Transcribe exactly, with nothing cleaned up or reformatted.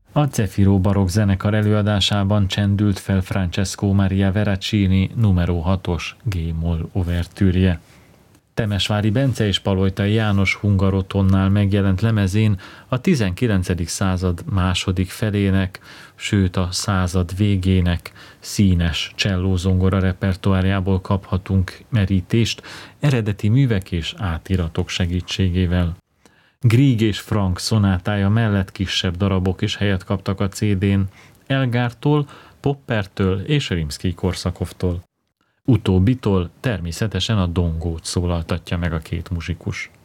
A Zefiro barokk zenekar előadásában csendült fel Francesco Maria Veracini numero hatos G-moll overtűrje. Temesvári Bence és Palojtai János Hungarotonnál megjelent lemezén a tizenkilencedik század második felének, sőt a század végének színes csellózongora repertoárjából kaphatunk merítést eredeti művek és átiratok segítségével. Grieg és Frank szonátája mellett kisebb darabok is helyet kaptak a cé dén, Elgártól, Poppertől és Rimszkij-Korsakovtól. Utóbbitól természetesen a dongót szólaltatja meg a két muzsikus.